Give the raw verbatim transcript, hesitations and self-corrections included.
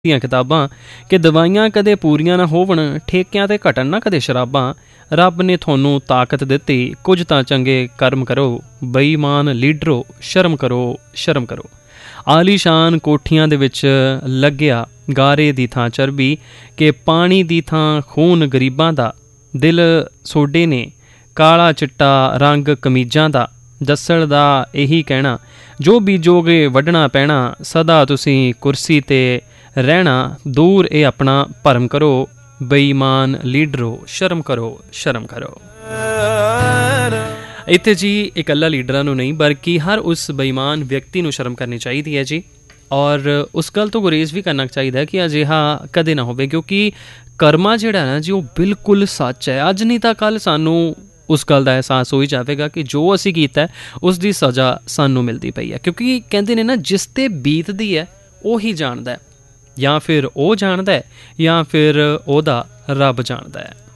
ਦੀਆਂ ਕਿਤਾਬਾਂ ਕਿ ਦਵਾਈਆਂ ਕਦੇ ਪੂਰੀਆਂ ਨਾ ਹੋਵਣ, ਠੇਕਿਆਂ 'ਤੇ ਘਟਣ ਨਾ ਕਦੇ ਸ਼ਰਾਬਾਂ। ਰੱਬ ਨੇ ਤੁਹਾਨੂੰ ਤਾਕਤ ਦਿੱਤੀ, ਕੁਝ ਤਾਂ ਚੰਗੇ ਕਰਮ ਕਰੋ। ਬੇਈਮਾਨ ਲੀਡਰੋ ਸ਼ਰਮ ਕਰੋ, ਸ਼ਰਮ ਕਰੋ। ਆਲੀਸ਼ਾਨ ਕੋਠੀਆਂ ਦੇ ਵਿੱਚ ਲੱਗਿਆ ਗਾਰੇ ਦੀ ਥਾਂ ਚਰਬੀ, ਕਿ ਪਾਣੀ ਦੀ ਥਾਂ ਖੂਨ ਗਰੀਬਾਂ ਦਾ। ਦਿਲ ਸੋਡੇ ਨੇ ਕਾਲਾ ਚਿੱਟਾ ਰੰਗ ਕਮੀਜ਼ਾਂ ਦਾ। ਜੱਸਲ ਦਾ ਇਹੀ ਕਹਿਣਾ, ਜੋ ਬੀਜੋਗੇ ਵੱਢਣਾ ਪੈਣਾ। ਸਦਾ ਤੁਸੀਂ ਕੁਰਸੀ 'ਤੇ ਰਹਿਣਾ, ਦੂਰ ਇਹ ਆਪਣਾ ਭਰਮ ਕਰੋ। ਬੇਈਮਾਨ ਲੀਡਰੋ ਸ਼ਰਮ ਕਰੋ, ਸ਼ਰਮ ਕਰੋ। ਇੱਥੇ ਜੀ ਇਕੱਲਾ ਲੀਡਰਾਂ ਨੂੰ ਨਹੀਂ ਬਲਕਿ ਹਰ ਉਸ ਬੇਈਮਾਨ ਵਿਅਕਤੀ ਨੂੰ ਸ਼ਰਮ ਕਰਨੀ ਚਾਹੀਦੀ ਹੈ ਜੀ, ਔਰ ਉਸ ਗੱਲ ਤੋਂ ਗੁਰੇਜ਼ ਵੀ ਕਰਨਾ ਚਾਹੀਦਾ ਕਿ ਅਜਿਹਾ ਕਦੇ ਨਾ ਹੋਵੇ, ਕਿਉਂਕਿ ਕਰਮਾ ਜਿਹੜਾ ਨਾ ਜੀ ਉਹ ਬਿਲਕੁਲ ਸੱਚ ਹੈ। ਅੱਜ ਨਹੀਂ ਤਾਂ ਕੱਲ੍ਹ ਸਾਨੂੰ ਉਸ ਗੱਲ ਦਾ ਅਹਿਸਾਸ ਹੋ ਹੀ ਜਾਵੇਗਾ ਕਿ ਜੋ ਅਸੀਂ ਕੀਤਾ ਉਸ ਦੀ ਸਜ਼ਾ ਸਾਨੂੰ ਮਿਲਦੀ ਪਈ ਹੈ। ਕਿਉਂਕਿ ਕਹਿੰਦੇ ਨੇ ਨਾ, ਜਿਸ 'ਤੇ ਬੀਤਦੀ ਹੈ ਉਹੀ ਜਾਣਦਾ ਹੈ, ਜਾਂ ਫਿਰ ਉਹ ਜਾਣਦਾ ਹੈ ਜਾਂ ਫਿਰ ਉਹਦਾ ਰੱਬ ਜਾਣਦਾ ਹੈ।